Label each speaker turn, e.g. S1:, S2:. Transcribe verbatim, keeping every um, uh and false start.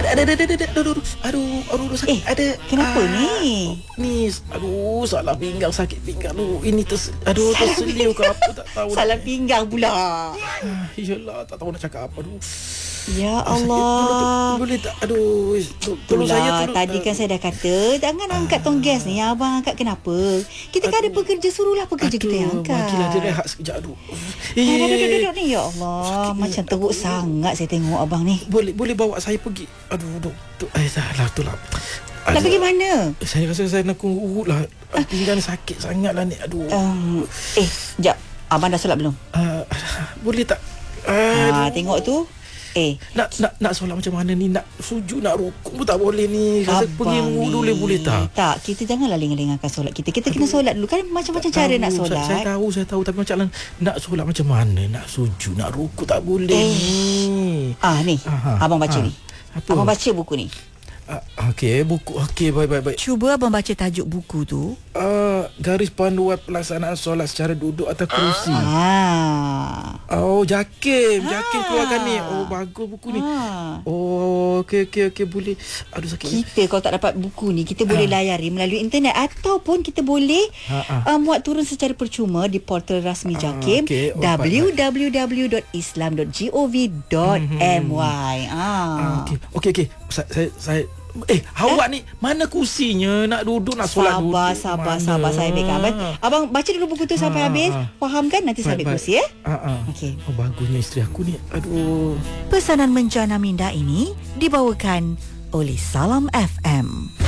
S1: ada ada ada ada aduh aduh aduh, aduh sakit.
S2: Eh,
S1: ada
S2: kenapa
S1: ah,
S2: ni?
S1: Ni aduh salah pinggang, sakit pinggang tu. Ini ters aduh terseliu ke apa tak tahu.
S2: Salah pinggang pula.
S1: Ah, Iyalah tak tahu nak cakap apa. Aduh.
S2: Ya
S1: Ah, sakit.
S2: Allah.
S1: Boleh tak? Aduh, tolong saya
S2: Itulah,
S1: tolong.
S2: tadi kan saya dah kata jangan angkat tong gas ni. Abang angkat kenapa? Kita kan ada pekerja, suruhlah pekerja kita yang angkat.
S1: Bagilah dia rehat sekejap. Aduh.
S2: Eh, duduk, duduk ni. Ya Allah,
S1: sakit
S2: macam
S1: ni.
S2: teruk
S1: Aduh.
S2: sangat saya tengok abang ni.
S1: Boleh boleh bawa saya pergi. Aduh, duk. duk eh salah tu lah.
S2: Nak pergi mana?
S1: Saya rasa saya nak urut lah. Pinggang sakit sangat lah ni. Aduh.
S2: Um, eh, sekejap. Abang dah solat belum?
S1: Uh, boleh tak?
S2: Ha,
S1: Aduh.
S2: tengok tu. Eh,
S1: Nak nak nak solat macam mana ni? Nak sujud, nak rukuk pun tak boleh ni. Rasa pergi
S2: ni.
S1: boleh boleh tak?
S2: Tak, kita janganlah lengah-lengahkan solat kita. Kita kena solat dulu. Kan macam-macam cara nak
S1: Tahu,
S2: solat.
S1: Saya, saya tahu, saya tahu. Tapi macam mana nak solat macam mana? Nak sujud, nak rukuk tak boleh
S2: Eh.
S1: ni.
S2: Ah, ni.
S1: Aha,
S2: Abang baca
S1: ah.
S2: ni.
S1: Apa?
S2: Abang baca buku ni.
S1: Uh, Okey, buku. Okey, baik baik baik.
S2: Cuba abang baca tajuk buku tu.
S1: Uh, garis panduan pelaksanaan solat secara duduk atau kerusi.
S2: Ah.
S1: Oh, Jakim. Jakim
S2: Ah.
S1: keluarkan ni. Oh, bagus buku ni.
S2: Ah.
S1: Oh, okey okey okey boleh. Aduh sakit.
S2: Kita kalau tak dapat buku ni, kita boleh layari melalui internet ataupun kita boleh
S1: Ha, ha.
S2: uh, muat turun secara percuma di portal rasmi
S1: Ah,
S2: Jakim
S1: okey. Oh,
S2: w w w dot islam dot gov dot m y.
S1: Ah,
S2: Ah.
S1: okey. Okey okey. Saya saya, saya Eh, awak ni mana kursinya? Nak duduk, nak solat duduk.
S2: Sabar, sabar,
S1: Mana?
S2: sabar. Saya ambilkan. Abang, abang baca dulu buku tu sampai
S1: Ah,
S2: habis.
S1: ah.
S2: Faham kan? Nanti saya ambil
S1: Baik,
S2: kursi ya.
S1: baik. Ah, ah.
S2: Okey.
S1: Oh, bagusnya isteri aku ni. Aduh.
S2: Pesanan menjana minda ini dibawakan oleh Salam F M.